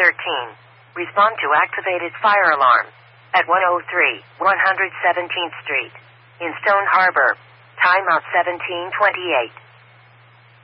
13. Respond to activated fire alarm at 103 117th Street in Stone Harbor. Timeout 1728.